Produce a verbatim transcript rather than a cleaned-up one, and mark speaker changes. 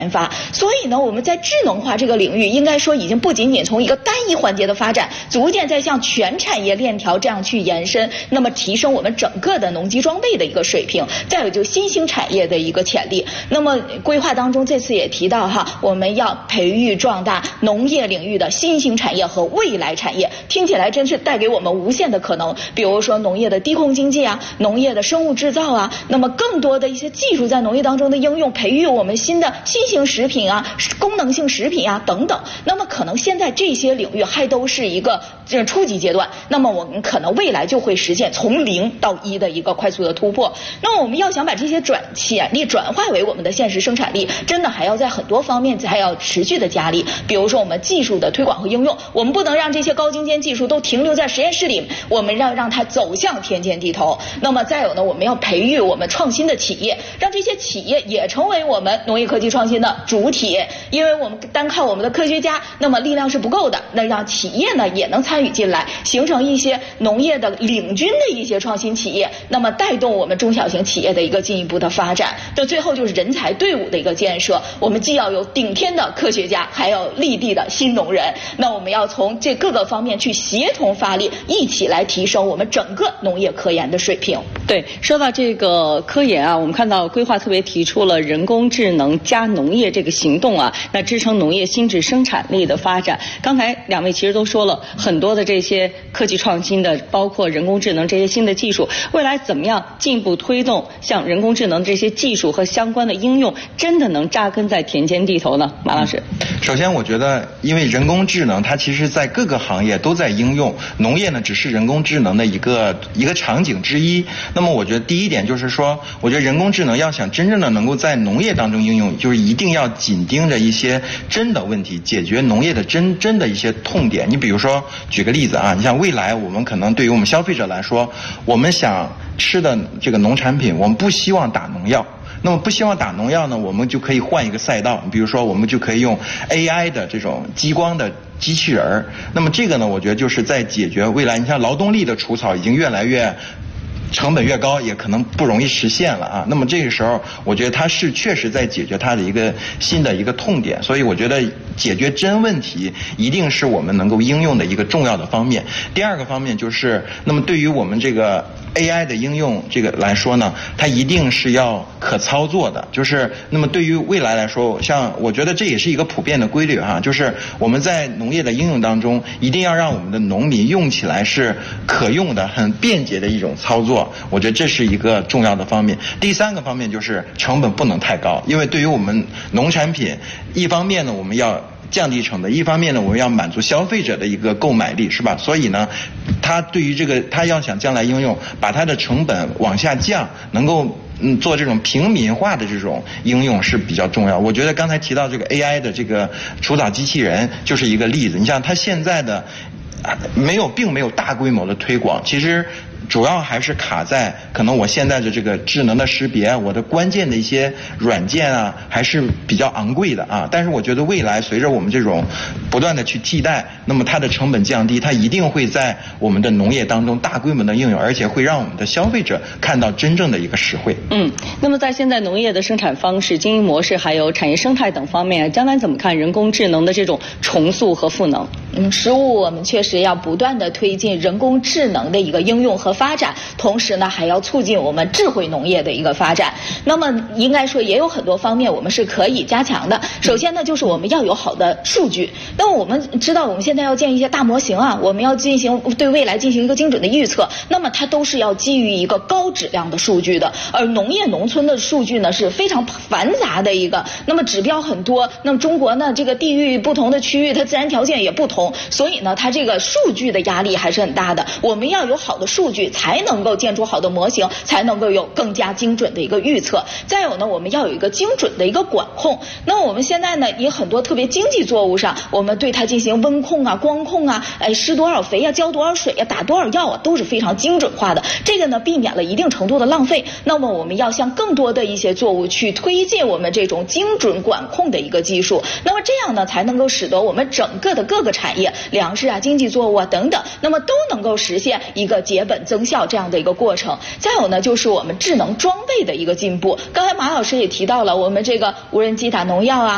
Speaker 1: 研发，所以呢，我们在智能化这个领域，应该说已经不仅仅从一个单一环节的发展，逐渐在向全产业链条这样去延伸，那么提升我们整个的农机装备的一个水平。再有就新兴产业的一个潜力。那么规划当中这次也提到哈，我们要培育壮大农业领域的新兴产业和未来产业，听起来真是带给我们无限的可能。比如说农业的低空经济啊，农业的生物制造啊，那么更多的一些技术在农业当中的应用，培育我们新的新型食品啊、功能性食品啊等等。那么可能现在这些领域还都是一个这初级阶段，那么我们可能未来就会实现从零到一的一个快速的突破。那么我们要想把这些转潜力转化为我们的现实生产力，真的还要在很多方面还要持续的加力。比如说我们技术的推广和应用，我们不能让这些高精尖技术都停留在实验室里，我们要让它走向田间地头。那么再有呢，我们要培育我们创新的企业，让这些企业也成为我们农业科技创新的主体。因为我们单靠我们的科学家，那么力量是不够的，那让企业呢也能参与进来，形成一些农业的领军的一些创新企业，那么带动我们中小型企业的一个进一步的发展。那最后就是人才队伍的一个建设，我们既要有顶天的科学家，还要立地的新农人。那我们要从这各个方面去协同发力，一起来提升我们整个农业科研的水平。
Speaker 2: 对，说到这个科研啊，我们看到规划特别提出了人工智能加农业这个行动啊，那支撑农业新质生产力的发展。刚才两位其实都说了很多的这些科技创新的，包括人工智能这些新的技术，未来怎么样进一步推动像人工智能这些技术和相关的应用，真的能扎根在田间地头呢？马老师。
Speaker 3: 首先我觉得因为人工智能它其实在各个行业都在应用，农业呢只是人工智能的一个一个场景之一。那么我觉得第一点就是说，我觉得人工智能要想真正的能够在农业当中应用，就是一定要紧盯着一些真的问题，解决农业的真真的一些痛点。你比如说举个例子啊，你像未来我们可能对于我们消费者来说，我们想吃的这个农产品，我们不希望打农药。那么不希望打农药呢，我们就可以换一个赛道，比如说我们就可以用 A I 的这种激光的机器人儿。那么这个呢，我觉得就是在解决未来，你像劳动力的除草已经越来越成本越高，也可能不容易实现了啊。那么这个时候，我觉得它是确实在解决它的一个新的一个痛点，所以我觉得解决真问题一定是我们能够应用的一个重要的方面。第二个方面就是，那么对于我们这个 A I 的应用这个来说呢，它一定是要可操作的。就是那么对于未来来说，像我觉得这也是一个普遍的规律哈，就是我们在农业的应用当中，一定要让我们的农民用起来是可用的、很便捷的一种操作。我觉得这是一个重要的方面。第三个方面就是成本不能太高，因为对于我们农产品，一方面呢我们要降低成本，一方面呢我们要满足消费者的一个购买力，是吧？所以呢，它对于这个它要想将来应用，把它的成本往下降，能够嗯做这种平民化的这种应用是比较重要。我觉得刚才提到这个 A I 的这个除草机器人就是一个例子。你像它现在的没有并没有大规模的推广，其实主要还是卡在可能我现在的这个智能的识别，我的关键的一些软件啊还是比较昂贵的啊。但是我觉得未来随着我们这种不断的去替代，那么它的成本降低，它一定会在我们的农业当中大规模的应用，而且会让我们的消费者看到真正的一个实惠。
Speaker 2: 嗯，那么在现在农业的生产方式、经营模式还有产业生态等方面，将来怎么看人工智能的这种重塑和赋能？
Speaker 1: 嗯，实务我们确实要不断的推进人工智能的一个应用和发展，同时呢还要促进我们智慧农业的一个发展。那么应该说也有很多方面我们是可以加强的。首先呢就是我们要有好的数据。那么我们知道我们现在要建一些大模型啊，我们要进行对未来进行一个精准的预测，那么它都是要基于一个高质量的数据的。而农业农村的数据呢是非常繁杂的一个，那么指标很多，那么中国呢这个地域不同的区域它自然条件也不同，所以呢它这个数据的压力还是很大的。我们要有好的数据才能够建出好的模型，才能够有更加精准的一个预测。再有呢我们要有一个精准的一个管控。那我们现在呢也很多特别经济作物上，我们对它进行温控啊、光控啊，哎施多少肥啊、浇多少水啊、打多少药啊，都是非常精准化的。这个呢避免了一定程度的浪费。那么我们要向更多的一些作物去推荐我们这种精准管控的一个技术，那么这样呢才能够使得我们整个的各个产业，粮食啊、经济作物啊等等，那么都能够实现一个节本增效这样的一个过程。再有呢就是我们智能装备的一个进步。刚才马老师也提到了我们这个无人机打农药啊，